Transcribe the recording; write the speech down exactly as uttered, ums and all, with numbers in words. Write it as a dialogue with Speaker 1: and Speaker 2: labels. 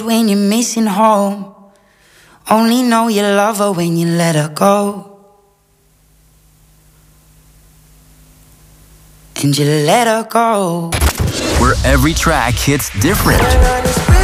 Speaker 1: When you're missing home, only know you love her when you let her go. And you let her go.
Speaker 2: Where every track hits different.